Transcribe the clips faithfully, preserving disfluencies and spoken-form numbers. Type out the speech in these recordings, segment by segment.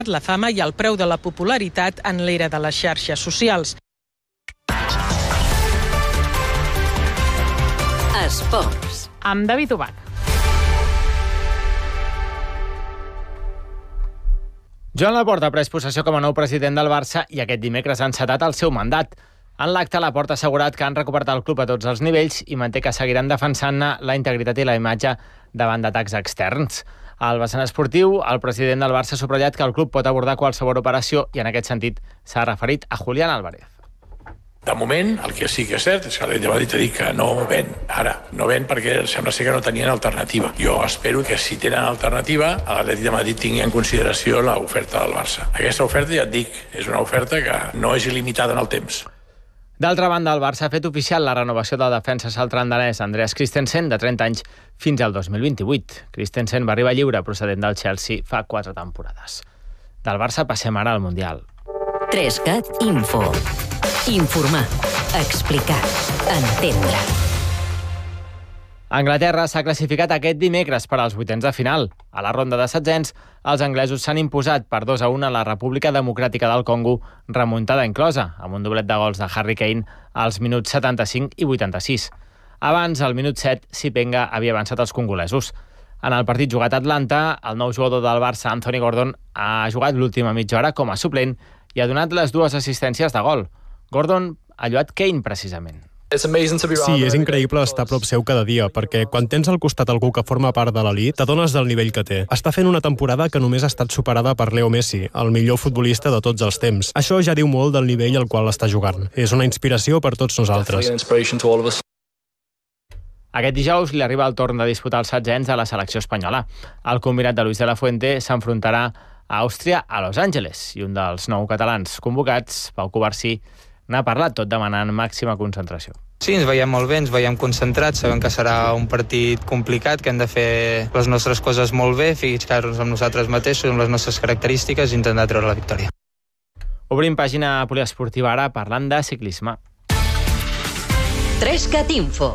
la fama i el preu de la popularitat en l'era de les xarxes socials. Esports. Amb David Ubach. Joan Laporta ha pres possessió com a nou president del Barça i aquest dimecres ha encetat el seu mandat. En l'acte, Laporta ha assegurat que han recuperat el club a tots els nivells i manté que seguiran defensant-ne la integritat i la imatge davant d'atacs externs. Al vessant esportiu, el president del Barça ha subratllat que el club pot abordar qualsevol operació i en aquest sentit s'ha referit a Julián Álvarez. De moment, el que sí que és cert és que l'Atlètic de Madrid ha dit que no ven. Ara, no ven perquè sembla ser que no tenien alternativa. Jo espero que si tenen alternativa, l'Atlètic de Madrid tingui en consideració l'oferta del Barça. Aquesta oferta, ja et dic, és una oferta que no és il·limitada en el temps. D'altra banda, el Barça ha fet oficial la renovació del defensa saltrandanès Andreas Christensen, de trenta anys, fins al dos mil vint-i-vuit. Christensen va arribar lliure procedent del Chelsea fa quatre temporades. Del Barça passem ara al Mundial. Trescat Info. Informar, explicar, entendre. Anglaterra s'ha classificat aquest dimecres per als vuitens de final. A la ronda de setzents, els anglesos s'han imposat per dos a un a la República Democràtica del Congo, remuntada inclosa, amb un doblet de gols de Harry Kane als minuts setanta-cinc i vuitanta-sis. Abans, al minut set, Sipenga havia avançat els congolesos. En el partit jugat a Atlanta, el nou jugador del Barça, Anthony Gordon, ha jugat l'última mitja hora com a suplent i ha donat les dues assistències de gol. Gordon ha lluat Kane, precisament. Sí, és increïble estar a prop seu cada dia, perquè quan tens al costat algú que forma part de l'elit, t'adones del nivell que té. Està fent una temporada que només ha estat superada per Leo Messi, el millor futbolista de tots els temps. Això ja diu molt del nivell al qual està jugant. És una inspiració per tots nosaltres. Aquest dijous li arriba el torn de disputar els setzents a la selecció espanyola. El combinat de Luis de la Fuente s'enfrontarà a Àustria a Los Angeles i un dels nou catalans convocats, Pau Covarsí, n'ha parlat tot demanant màxima concentració. Sí, ens veiem molt bé, ens veiem concentrats, sabem que serà un partit complicat, que hem de fer les nostres coses molt bé, fixar-nos amb nosaltres mateixos, amb les nostres característiques i intentar treure la victòria. Obrim pàgina poliesportiva ara parlant de ciclisme. Trescat Info.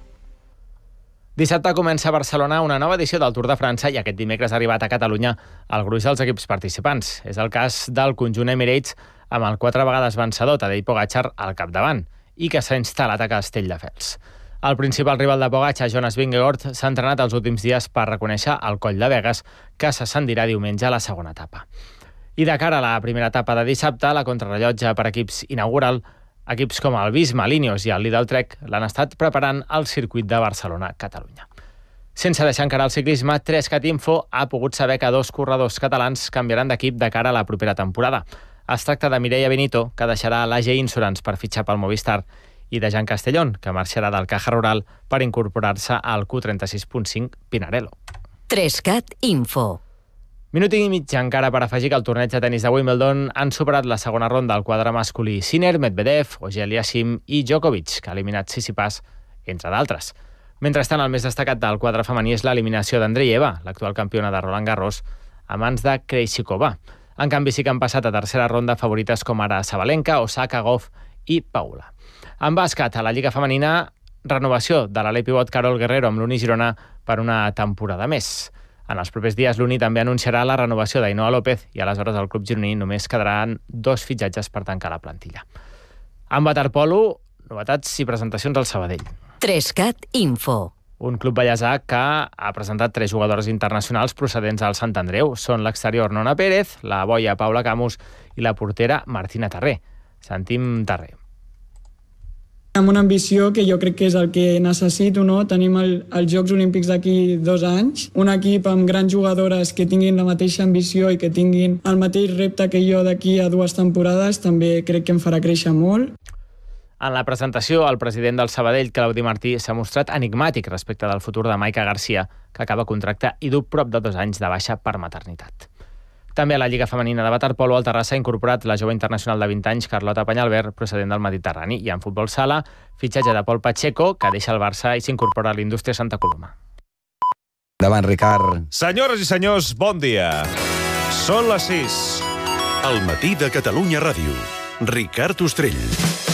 Dissabte comença a Barcelona una nova edició del Tour de França i aquest dimecres ha arribat a Catalunya el gruix dels equips participants. És el cas del conjunt Emirates amb el quatre vegades vencedor Tadej Pogačar al capdavant i que s'ha instal·lat a Castelldefels. El principal rival de Pogačar, Jonas Vingegaard, s'ha entrenat els últims dies per reconèixer el Coll de Begues, que s'ascendirà diumenge a la segona etapa. I de cara a la primera etapa de dissabte, la contrarrellotge per equips inaugural, equips com el Visma, l'Ineos i el Lidl Trek l'han estat preparant al circuit de Barcelona-Catalunya. Sense deixar encara el ciclisme, Trescat Info ha pogut saber que dos corredors catalans canviaran d'equip de cara a la propera temporada. Es tracta de Mireia Benito, que deixarà l'A G Insurance per fitxar pel Movistar, i de Jan Castellón, que marxarà del Caja Rural per incorporar-se al Q trenta-sis punt cinc Pinarello. Trescat Info. Minut i mig encara per afegir que el torneig de tenis de Wimbledon han superat la segona ronda al quadre masculí Sinner, Medvedev, Auger-Aliassime i Djokovic, que ha eliminat Tsitsipas, entre d'altres. Mentrestant, el més destacat del quadre femení és l'eliminació d'Andreeva, l'actual campiona de Roland Garros, a mans de Krejcikova. En canvi, sí que han passat a tercera ronda favorites com ara Sabalenka, Osaka, Goff i Paula. En bàsquet, a la Lliga Femenina, renovació de l'ala pivot Carol Guerrero amb l'Uni Girona per una temporada més. En els propers dies, l'Uni també anunciarà la renovació d'Ainoa López i aleshores al club gironí només quedaran dos fitxatges per tancar la plantilla. En waterpolo, novetats i presentacions al Sabadell. Trescat Info. Un club ballesà que ha presentat tres jugadores internacionals procedents al Sant Andreu. Són l'exterior Nona Pérez, la boia Paula Camus i la portera Martina Tarré. Sentim Tarré. Amb una ambició que jo crec que és el que necessito, no? Tenim el, els Jocs Olímpics d'aquí dos anys, un equip amb grans jugadores que tinguin la mateixa ambició i que tinguin el mateix repte que jo d'aquí a dues temporades, també crec que em farà créixer molt. En la presentació, el president del Sabadell, Claudi Martí, s'ha mostrat enigmàtic respecte del futur de Maica Garcia, que acaba contracte i du prop de dos anys de baixa per maternitat. També a la Lliga Femenina de waterpolo, el Terrassa ha incorporat la jove internacional de vint anys, Carlota Penyalver, procedent del Mediterrani, i en futbol sala, fitxatge de Pol Pacheco, que deixa el Barça i s'incorpora a l'Indústria Santa Coloma. Endavant, Ricard. Senyores i senyors, bon dia. Són les sis. El matí de Catalunya Ràdio. Ricard Ostrell.